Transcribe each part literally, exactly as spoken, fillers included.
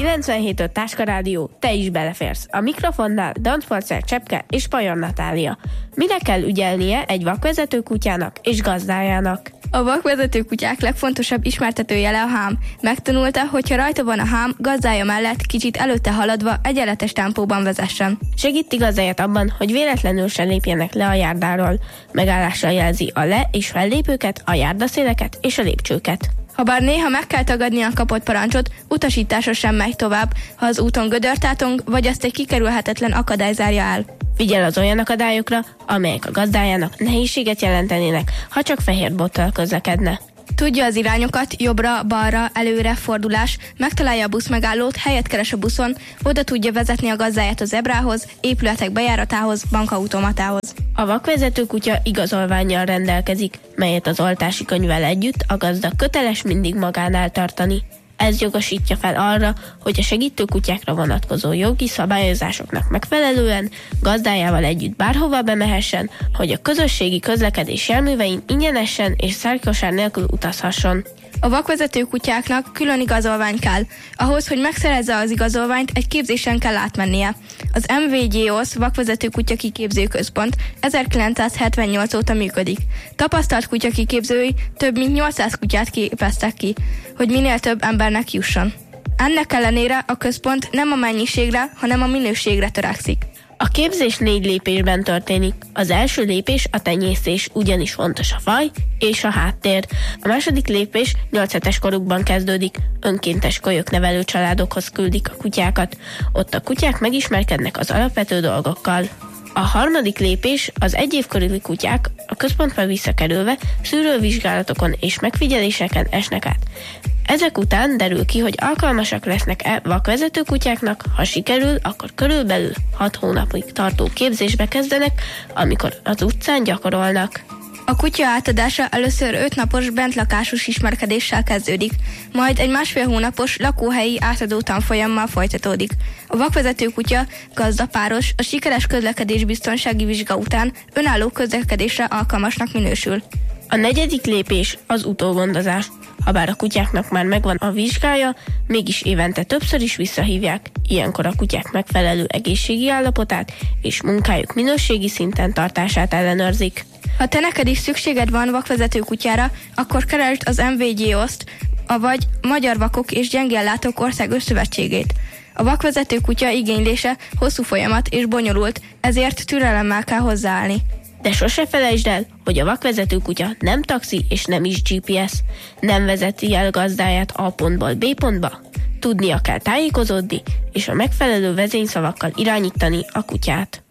kilencvenhét öt Táska Rádió, te is beleférsz. A mikrofonnál Dancparcel Csepke és Pajon Natália. Mire kell ügyelnie egy vakvezető kutyának és gazdájának? A vakvezető kutyák legfontosabb ismertetőjele a hám. Megtanulta, hogyha rajta van a hám, gazdája mellett kicsit előtte haladva egyenletes tempóban vezessen. Segíti gazdáját abban, hogy véletlenül se lépjenek le a járdáról. Megállással jelzi a le- és fellépőket, a járdaszéleket és a lépcsőket. Habár néha meg kell tagadni a kapott parancsot, utasítása sem megy tovább, ha az úton gödörtátong, vagy azt egy kikerülhetetlen akadály zárja el. Figyel az olyan akadályokra, amelyek a gazdájának nehézséget jelentenének, ha csak fehér bottal közlekedne. Tudja az irányokat, jobbra, balra, előre, fordulás, megtalálja a buszmegállót, helyet keres a buszon, oda tudja vezetni a gazdáját a zebrához, épületek bejáratához, bankautomatához. A vakvezető kutya igazolvánnyal rendelkezik, melyet az oltási könyvvel együtt a gazda köteles mindig magánál tartani. Ez jogosítja fel arra, hogy a segítő kutyákra vonatkozó jogi szabályozásoknak megfelelően gazdájával együtt bárhova bemehessen, hogy a közösségi közlekedés járművein ingyenesen és szárkosár nélkül utazhasson. A vakvezető kutyáknak külön igazolvány kell. Ahhoz, hogy megszerezze az igazolványt, egy képzésen kell átmennie. Az em vé gé o es vakvezető kutya kiképző központ ezerkilencszázhetvennyolc óta működik. Tapasztalt kutya kiképzői több mint nyolcszáz kutyát képeztek ki, hogy minél több embernek jusson. Ennek ellenére a központ nem a mennyiségre, hanem a minőségre törekszik. A képzés négy lépésben történik. Az első lépés a tenyésztés, ugyanis fontos a faj és a háttér. A második lépés nyolc hetes korukban kezdődik. Önkéntes kölyöknevelő családokhoz küldik a kutyákat. Ott a kutyák megismerkednek az alapvető dolgokkal. A harmadik lépés az egy év körüli kutyák a központba visszakerülve szűrővizsgálatokon és megfigyeléseken esnek át. Ezek után derül ki, hogy alkalmasak lesznek-e vakvezető kutyáknak, ha sikerül, akkor körülbelül hat hónapig tartó képzésbe kezdenek, amikor az utcán gyakorolnak. A kutya átadása először öt napos bentlakásos ismerkedéssel kezdődik, majd egy másfél hónapos lakóhelyi átadó tanfolyammal folytatódik. A vakvezető kutya gazdapáros a sikeres közlekedés biztonsági vizsga után önálló közlekedésre alkalmasnak minősül. A negyedik lépés az utógondozás. Habár a kutyáknak már megvan a vizsgája, mégis évente többször is visszahívják, ilyenkor a kutyák megfelelő egészségi állapotát és munkájuk minőségi szinten tartását ellenőrzik. Ha te neked is szükséged van vakvezető kutyára, akkor keresd az em vé gé o es-t, avagy Magyar Vakok és Gyengéllátók Országos Szövetségét. A vakvezető kutya igénylése hosszú folyamat és bonyolult, ezért türelemmel kell hozzáállni. De sose felejtsd el, hogy a vakvezető kutya nem taxi és nem is gé pé es. Nem vezeti el gazdáját A pontból B pontba. Tudnia kell tájékozódni, és a megfelelő vezényszavakkal irányítani a kutyát.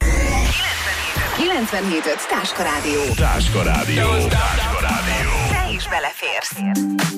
kilencvenhét öt Táska Rádió. Táska Rádió. Táska Rádió. Te is beleférsz.